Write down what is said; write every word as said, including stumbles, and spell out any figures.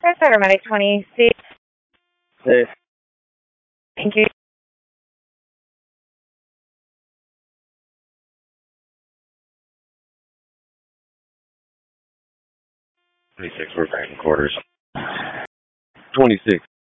Paramedic twenty-six. Hey. Thank you. twenty-six, we're back in quarters. twenty-six.